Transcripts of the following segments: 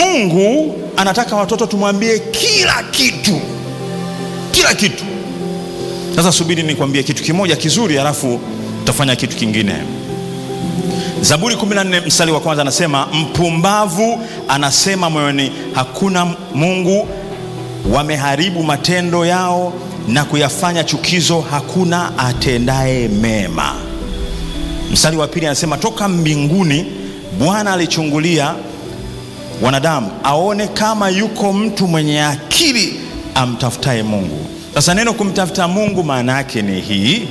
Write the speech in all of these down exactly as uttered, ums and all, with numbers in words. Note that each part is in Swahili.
Mungu anataka watoto tumwambie kila kitu, kila kitu. Sasa subiri nikwambie kitu kimoja kizuri, halafu tutafanya kitu kingine. Zaburi kumi na nne mstari wa kwanza anasema, mpumbavu anasema moyoni, hakuna Mungu. Wameharibu matendo yao na kuyafanya chukizo, hakuna atendaye mema. Mstari wa pili anasema, toka mbinguni Bwana alichungulia wanadamu, aone kama yuko mtu mwenye akili amtafutaye Mungu. Sasa neno kumtafuta Mungu maana yake ni hii: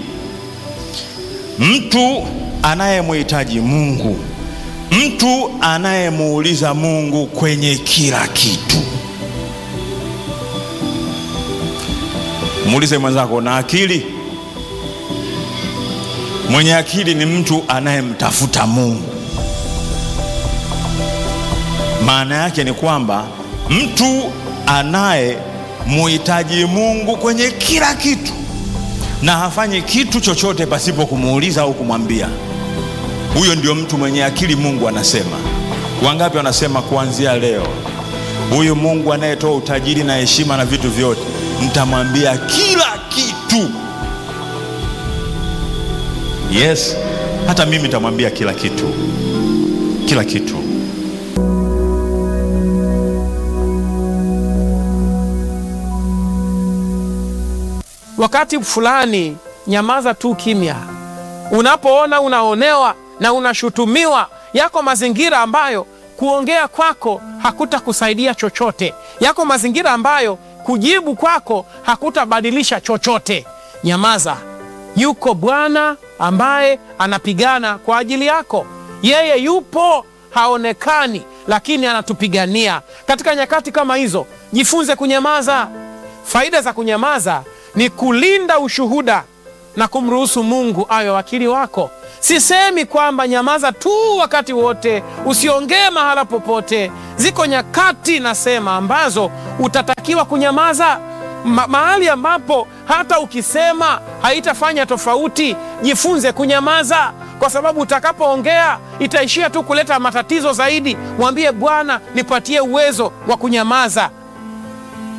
mtu anayemhitaji Mungu, mtu anayemuuliza Mungu kwenye kila kitu. Muulize mwenzako, na akili? Mwenye akili ni mtu anayemtafuta Mungu. Maana yake ni kwamba mtu anayemhitaji Mungu kwenye kila kitu, na hafanyi kitu chochote pasipo kumuuliza au kumwambia. Huyo ndio mtu mwenye akili. Mungu anasema. Wangapi wanasema kuanzia leo, huyu Mungu anayetoa utajiri na heshima na vitu vyote, nitamwambia kila kitu? Yes, hata mimi nitamwambia kila kitu, kila kitu. Wakati fulani nyamaza tu, kimya. Unapoona unaonewa na unashutumiwa, yako mazingira ambayo kuongea kwako hakutakusaidia chochote, yako mazingira ambayo kujibu kwako hakutabadilisha chochote. Nyamaza. Yuko Bwana ambaye anapigana kwa ajili yako. Yeye yupo, haonekani, lakini anatupigania. Katika nyakati kama hizo, jifunze kunyamaza. Faida za kunyamaza ni kulinda ushuhuda na kumruhusu Mungu awe wakili wako. Sisemi kwamba nyamaza tu wakati wote, usiongee mahala popote. Ziko nyakati nasema ambazo utatakiwa kunyamaza, Ma mahali ambapo hata ukisema haitafanya tofauti. Jifunze kunyamaza, kwa sababu utakapoongea itaishia tu kuleta matatizo zaidi. Mwambie Bwana, nipatie uwezo wa kunyamaza.